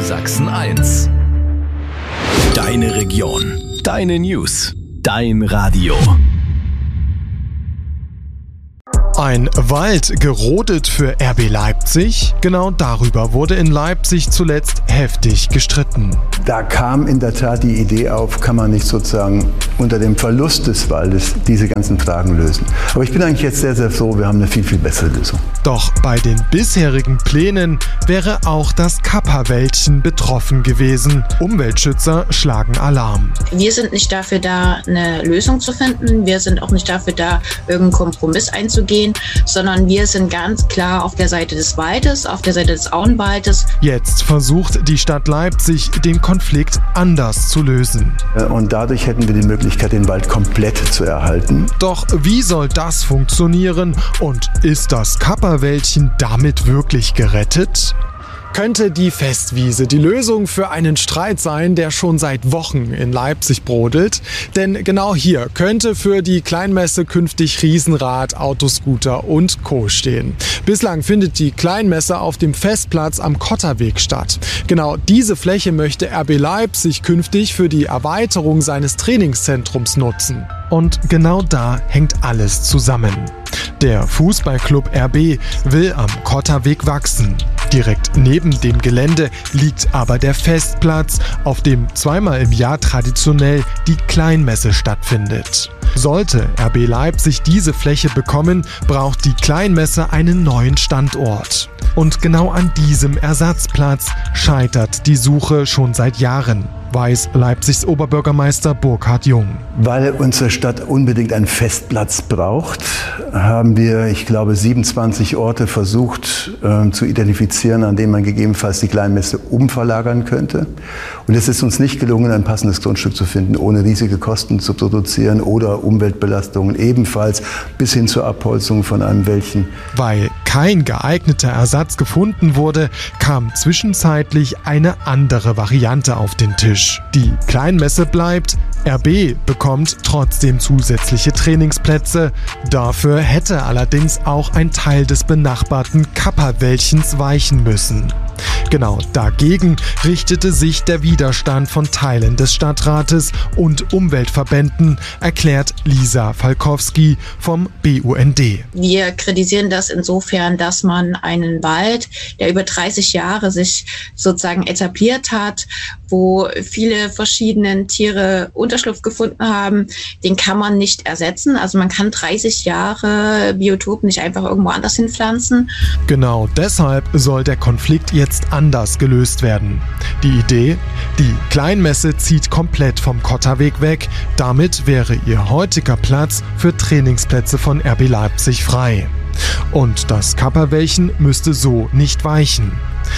Sachsen 1. Deine Region, deine News, dein Radio. Ein Wald gerodet für RB Leipzig? Genau darüber wurde in Leipzig zuletzt heftig gestritten. Da kam in der Tat die Idee auf, kann man nicht sozusagen unter dem Verlust des Waldes diese ganzen Fragen lösen. Aber ich bin eigentlich jetzt sehr, sehr froh, wir haben eine viel, viel bessere Lösung. Doch bei den bisherigen Plänen wäre auch das Kapperwäldchen betroffen gewesen. Umweltschützer schlagen Alarm. Wir sind nicht dafür da, eine Lösung zu finden. Wir sind auch nicht dafür da, irgendeinen Kompromiss einzugehen, sondern wir sind ganz klar auf der Seite des Waldes, auf der Seite des Auenwaldes. Jetzt versucht die Stadt Leipzig, den Konflikt anders zu lösen. Und dadurch hätten wir die Möglichkeit, den Wald komplett zu erhalten. Doch wie soll das funktionieren? Und ist das Kapperwäldchen damit wirklich gerettet? Könnte die Festwiese die Lösung für einen Streit sein, der schon seit Wochen in Leipzig brodelt? Denn genau hier könnte für die Kleinmesse künftig Riesenrad, Autoscooter und Co. stehen. Bislang findet die Kleinmesse auf dem Festplatz am Kotterweg statt. Genau diese Fläche möchte RB Leipzig künftig für die Erweiterung seines Trainingszentrums nutzen. Und genau da hängt alles zusammen. Der Fußballclub RB will am Kotterweg wachsen. Direkt neben dem Gelände liegt aber der Festplatz, auf dem zweimal im Jahr traditionell die Kleinmesse stattfindet. Sollte RB Leipzig diese Fläche bekommen, braucht die Kleinmesse einen neuen Standort. Und genau an diesem Ersatzplatz scheitert die Suche schon seit Jahren, weiß Leipzigs Oberbürgermeister Burkhard Jung. Weil unsere Stadt unbedingt einen Festplatz braucht, haben wir, ich glaube, 27 Orte versucht zu identifizieren, an denen man gegebenenfalls die Kleinmesse umverlagern könnte. Und es ist uns nicht gelungen, ein passendes Grundstück zu finden, ohne riesige Kosten zu produzieren oder Umweltbelastungen ebenfalls bis hin zur Abholzung von einem Wäldchen. Weil kein geeigneter Ersatz gefunden wurde, kam zwischenzeitlich eine andere Variante auf den Tisch. Die Kleinmesse bleibt, RB bekommt trotzdem zusätzliche Trainingsplätze. Dafür hätte allerdings auch ein Teil des benachbarten Kapperwäldchens weichen müssen. Genau dagegen richtete sich der Widerstand von Teilen des Stadtrates und Umweltverbänden, erklärt Lisa Falkowski vom BUND. Wir kritisieren das insofern, dass man einen Wald, der über 30 Jahre sich sozusagen etabliert hat, wo viele verschiedene Tiere Unterschlupf gefunden haben, den kann man nicht ersetzen. Also man kann 30 Jahre Biotop nicht einfach irgendwo anders hinpflanzen. Genau deshalb soll der Konflikt jetzt anders gelöst werden. Die Idee? Die Kleinmesse zieht komplett vom Kotterweg weg. Damit wäre ihr heutiger Platz für Trainingsplätze von RB Leipzig frei. Und das Kapperwäldchen müsste so nicht weichen.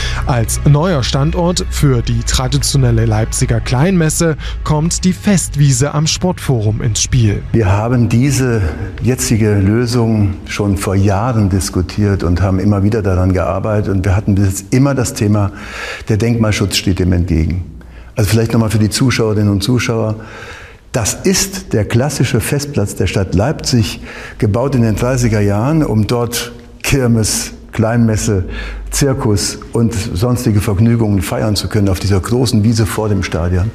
Als neuer Standort für die traditionelle Leipziger Kleinmesse kommt die Festwiese am Sportforum ins Spiel. Wir haben diese jetzige Lösung schon vor Jahren diskutiert und haben immer wieder daran gearbeitet. Und wir hatten bis jetzt immer das Thema, der Denkmalschutz steht dem entgegen. Also vielleicht nochmal für die Zuschauerinnen und Zuschauer. Das ist der klassische Festplatz der Stadt Leipzig, gebaut in den 30er Jahren, um dort Kirmes, Kleinmesse, Zirkus und sonstige Vergnügungen feiern zu können auf dieser großen Wiese vor dem Stadion.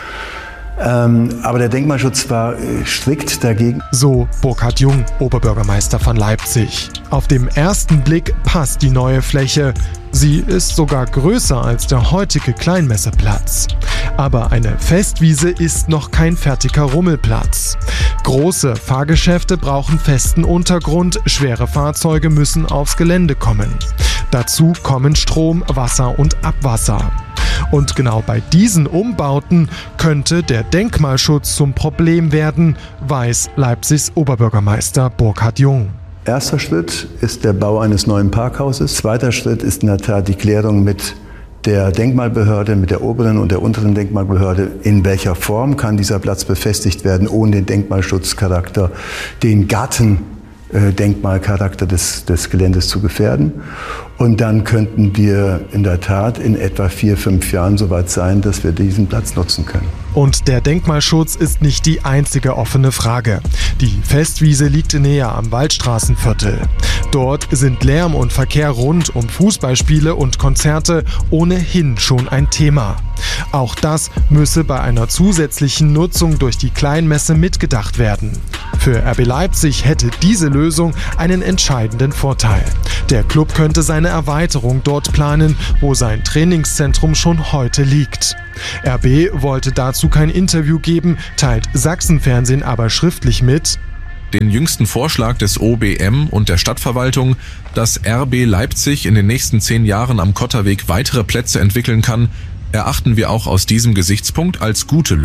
Aber der Denkmalschutz war strikt dagegen. So Burkhard Jung, Oberbürgermeister von Leipzig. Auf dem ersten Blick passt die neue Fläche. Sie ist sogar größer als der heutige Kleinmesseplatz. Aber eine Festwiese ist noch kein fertiger Rummelplatz. Große Fahrgeschäfte brauchen festen Untergrund, schwere Fahrzeuge müssen aufs Gelände kommen. Dazu kommen Strom, Wasser und Abwasser. Und genau bei diesen Umbauten könnte der Denkmalschutz zum Problem werden, weiß Leipzigs Oberbürgermeister Burkhard Jung. Erster Schritt ist der Bau eines neuen Parkhauses. Zweiter Schritt ist in der Tat die Klärung mit der Denkmalbehörde, mit der oberen und der unteren Denkmalbehörde, in welcher Form kann dieser Platz befestigt werden, ohne den Denkmalschutzcharakter, den Garten Denkmalcharakter des Geländes zu gefährden. Und dann könnten wir in der Tat in etwa 4-5 Jahren soweit sein, dass wir diesen Platz nutzen können. Und der Denkmalschutz ist nicht die einzige offene Frage. Die Festwiese liegt näher am Waldstraßenviertel. Dort sind Lärm und Verkehr rund um Fußballspiele und Konzerte ohnehin schon ein Thema. Auch das müsse bei einer zusätzlichen Nutzung durch die Kleinmesse mitgedacht werden. Für RB Leipzig hätte diese Lösung einen entscheidenden Vorteil. Der Club könnte seine Erweiterung dort planen, wo sein Trainingszentrum schon heute liegt. RB wollte dazu kein Interview geben, teilt Sachsenfernsehen aber schriftlich mit: Den jüngsten Vorschlag des OBM und der Stadtverwaltung, dass RB Leipzig in den nächsten 10 Jahren am Kotterweg weitere Plätze entwickeln kann, erachten wir auch aus diesem Gesichtspunkt als gute Lösung.